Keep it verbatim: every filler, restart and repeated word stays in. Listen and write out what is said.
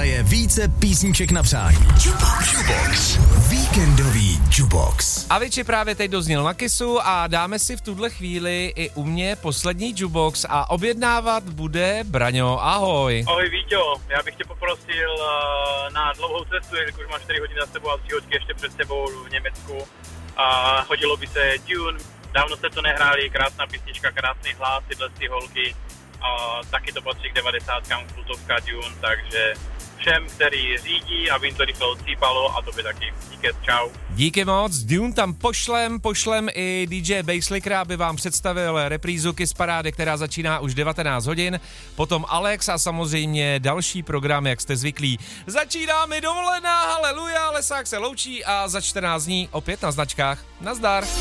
zahraje více písniček na přání. Jukebox. Jukebox. Víkendový Jukebox. Avicii právě teď dozněl na Kissu a dáme si v tuhle chvíli i u mě poslední Jukebox a objednávat bude Braňo. Ahoj. Ahoj Víťo, já bych tě poprosil uh, na dlouhou cestu, jelikož máš čtyři hodiny za sebou a tři hodiny ještě před sebou v Německu. A hodilo by se Dune, dávno se to nehráli, krásná písnička, krásný hlas, tyhle ty holky. A taky to patří k devadesátkám, kultovská Dune, takže všem, který řídí, aby jim to rychle odsýpalo a to by taky. Díky, čau. Díky moc, Dune tam pošlem, pošlem i D J Basslickera, aby vám představil reprízu Kiss Parády, která začíná už devatenáct hodin, potom Alex a samozřejmě další program, jak jste zvyklí. Začíná mi dovolená, haleluja, Lesák se loučí a za čtrnáct dní opět na značkách. Nazdar.